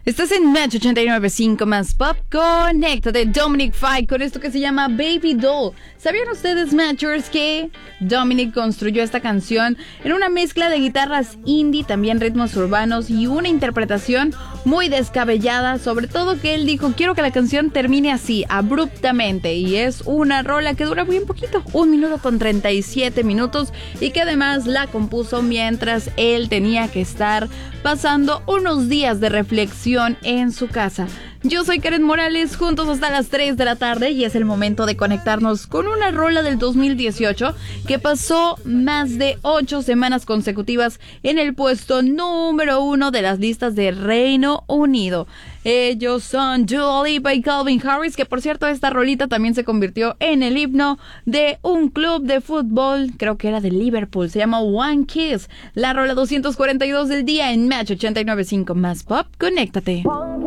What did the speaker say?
Estás en Match 89.5 más Pop. Conéctate, Dominic Fike, con esto que se llama Baby Doll. ¿Sabían ustedes, Matchers, que Dominic construyó esta canción en una mezcla de guitarras indie, también ritmos urbanos y una interpretación muy descabellada? Sobre todo que él dijo, quiero que la canción termine así, abruptamente. Y es una rola que dura bien poquito, 1 minuto con 37 minutos, y que además la compuso mientras él tenía que estar pasando unos días de reflexión en su casa. Yo soy Karen Morales, juntos hasta las 3 de la tarde, y es el momento de conectarnos con una rola del 2018 que pasó más de 8 semanas consecutivas en el puesto número 1 de las listas de Reino Unido. Ellos son Dua Lipa y Calvin Harris, que por cierto esta rolita también se convirtió en el himno de un club de fútbol, creo que era de Liverpool, se llama One Kiss. La rola 242 del día en Match 89.5 más Pop. Conéctate.